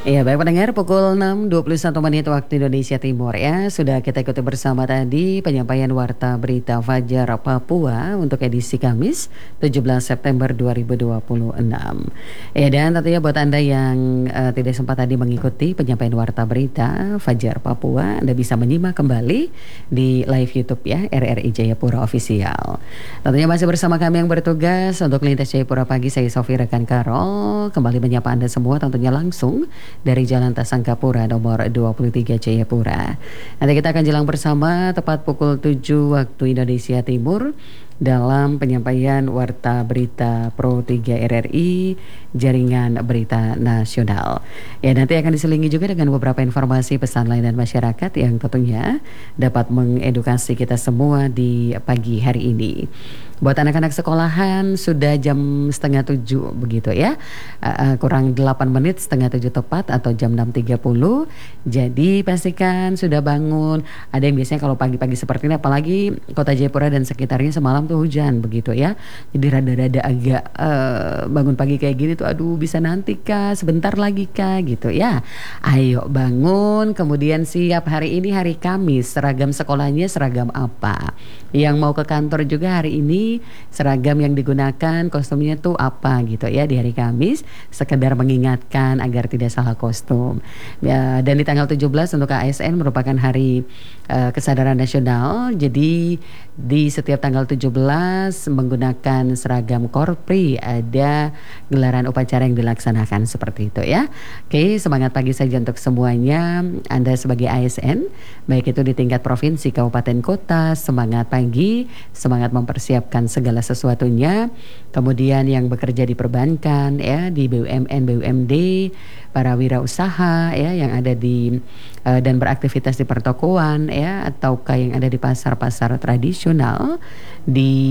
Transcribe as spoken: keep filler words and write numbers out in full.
Iya, baik pendengar, pukul enam dua puluh satu menit waktu Indonesia Timur ya. Sudah kita ikuti bersama tadi penyampaian Warta Berita Fajar Papua untuk edisi Kamis tujuh belas September dua ribu dua puluh enam. Ya, dan tentunya buat Anda yang uh, tidak sempat tadi mengikuti penyampaian Warta Berita Fajar Papua, Anda bisa menyimak kembali di live YouTube ya, R R I Jayapura Official. Tentunya masih bersama kami yang bertugas untuk Lintas Jayapura Pagi, saya Sofi rekan Karol, kembali menyapa Anda semua tentunya langsung dari Jalan Tasangkapura nomor dua puluh tiga Jayapura. Nanti kita akan jalan bersama tepat pukul tujuh waktu Indonesia Timur dalam penyampaian Warta Berita Pro tiga R R I Jaringan Berita Nasional. Ya, nanti akan diselingi juga dengan beberapa informasi pesan layanan masyarakat yang tentunya dapat mengedukasi kita semua di pagi hari ini. Buat anak-anak sekolahan sudah jam setengah tujuh begitu ya, uh, kurang delapan menit setengah tujuh tepat atau jam enam tiga puluh. Jadi pastikan sudah bangun. Ada yang biasanya kalau pagi-pagi seperti ini, apalagi Kota Jayapura dan sekitarnya semalam tuh hujan begitu ya. Jadi rada-rada agak uh, bangun pagi kayak gini tuh, aduh bisa nanti kah, sebentar lagi kah gitu ya. Ayo bangun, kemudian siap, hari ini hari Kamis, seragam sekolahnya seragam apa. Yang mau ke kantor juga hari ini seragam yang digunakan kostumnya tuh apa gitu ya di hari Kamis, sekedar mengingatkan agar tidak salah kostum ya. Dan di tanggal tujuh belas untuk A S N merupakan hari uh, kesadaran nasional, jadi di setiap tanggal tujuh belas menggunakan seragam korpri, ada gelaran upacara yang dilaksanakan seperti itu ya. Oke, semangat pagi saja untuk semuanya. Anda sebagai A S N, baik itu di tingkat provinsi, kabupaten, kota, semangat pagi, semangat mempersiapkan segala sesuatunya. Kemudian yang bekerja di perbankan ya, di B U M N, B U M D, para wirausaha ya yang ada di uh, dan beraktivitas di pertokoan ya, ataukah yang ada di pasar-pasar tradisional, di